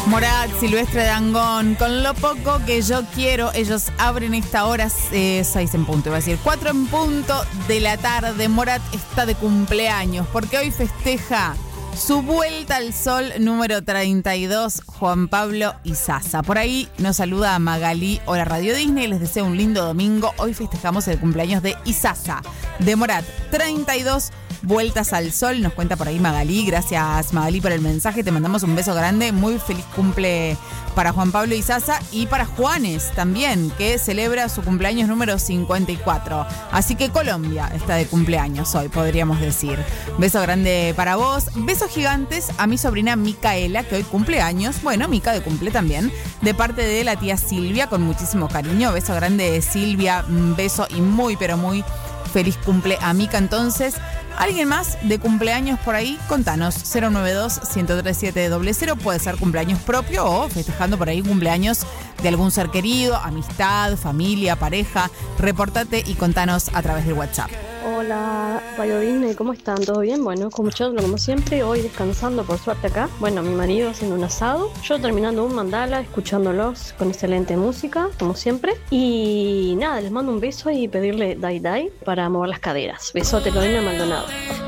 Morat, Silvestre Dangond, con lo poco que yo quiero. Ellos abren esta hora 6 en punto, iba a decir 4 en punto de la tarde. Morat está de cumpleaños porque hoy festeja su vuelta al sol número 32, Juan Pablo Izaza. Por ahí nos saluda a Magalí. Hola Radio Disney, les deseo un lindo domingo. Hoy festejamos el cumpleaños de Izaza, de Morat, 32 vueltas al sol. Nos cuenta por ahí Magalí. Gracias Magalí por el mensaje, te mandamos un beso grande. Muy feliz cumple para Juan Pablo Izaza y para Juanes también, que celebra su cumpleaños número 54. Así que Colombia está de cumpleaños hoy, podríamos decir. Beso grande para vos. Besos gigantes a mi sobrina Micaela, que hoy cumple años. Bueno, Mica de cumple también, de parte de la tía Silvia, con muchísimo cariño. Beso grande de Silvia, un beso y muy, pero muy feliz cumple a Mica. Entonces, ¿alguien más de cumpleaños por ahí? Contanos, 092-103-700. Puede ser cumpleaños propio o festejando por ahí cumpleaños de algún ser querido, amistad, familia, pareja. Reportate y contanos a través del WhatsApp. Hola, Radio Disney, ¿cómo están? ¿Todo bien? Bueno, escuchándolo como siempre, hoy descansando por suerte acá. Bueno, mi marido haciendo un asado, yo terminando un mandala, escuchándolos con excelente música, como siempre. Y nada, les mando un beso y pedirle dai dai para mover las caderas. Besote, Lorena Maldonado.